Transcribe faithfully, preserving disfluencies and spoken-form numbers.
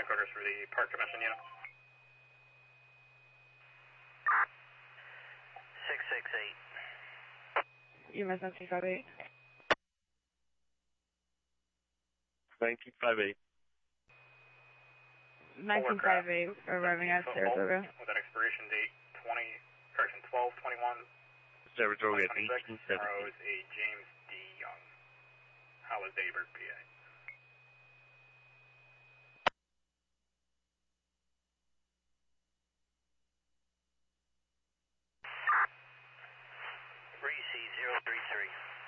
headquarters for the Park Commission unit. six six eight. U M S nineteen fifty-eight. nineteen fifty-eight. nineteen fifty-eight, arriving at Saratoga. With an expiration date twenty, correction, twelve twenty-one. Saratoga at eighteen seventy. Tomorrow is a James D. Young. Hollis Dayberg, P A. Reese zero three three.